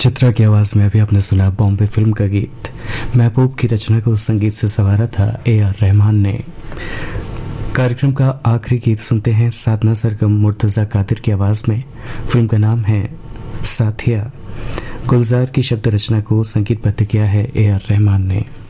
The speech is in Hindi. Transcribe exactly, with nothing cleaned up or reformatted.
चित्रा की आवाज में अभी आपने सुना बॉम्बे फिल्म का गीत। महबूब की रचना को संगीत से संवारा था ए आर रहमान ने। कार्यक्रम का आखिरी गीत सुनते हैं साधना सरगम मुर्तजा कादिर की आवाज में। फिल्म का नाम है साथिया। गुलजार की शब्द रचना को संगीतबद्ध किया है ए आर रहमान ने।